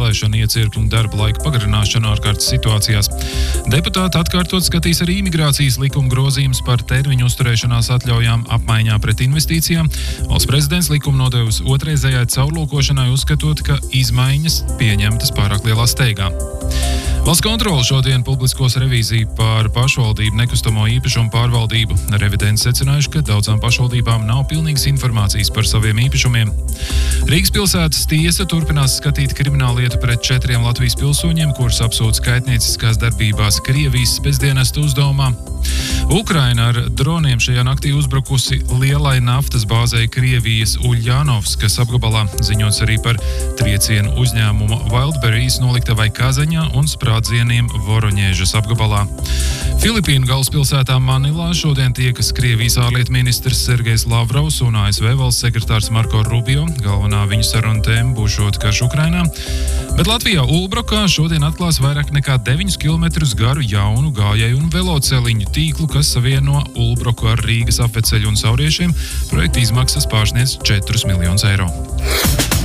ievēlēšanu, iecirkļu un darba laika pagarināšanu ārkārtas situācijās. Deputāti atkārtot skatīs arī imigrācijas likuma grozījumus par termiņu uzturēšanās atļaujām apmaiņā pret investīcijām. Valsts prezidents likumu nodevis otrreizējai caurlūkošanai, uzskatot, ka izmaiņas pieņemtas pārāk lielā steigā. Valsts kontrole šodien publiskos revīziju par pašvaldību nekustamo īpašumu pārvaldību. Revidenti secinājuši, ka daudzām pašvaldībām nav pilnīgas informācijas par saviem īpašumiem. Rīgas pilsētas tiesa turpinās skatīt krimināllietu pret 4 Latvijas pilsoņiem, kurus apsūdz kaitnieciskās darbībās Krievijas spēcdienestu uzdevumā. Ukraina ar droniem šajā naktī uzbrukusi lielai naftas bāzei Krievijas Uļjanovskas apgabalā, ziņots arī par triecienu uzņēmuma Wildberries noliktavai Kazaņā un sprādzieniem Voroņēžas apgabalā. Filipīnu galvaspilsētā Manilā šodien tiekas Krievijas ārlietu ministrs Sergejs Lavrovs un ASV valsts sekretārs Marko Rubio. Galvenā viņu saruna tēma būšot karš Ukrainā. Bet Latvijā Ulbrokā šodien atklās vairāk nekā 9 kilometrus garu jaunu gājēju un veloceliņu tīklu, kas savieno Ulbroku ar Rīgas apveceļu un Sauriešiem. Projekta izmaksas pārsniedz 4 miljonus eiro.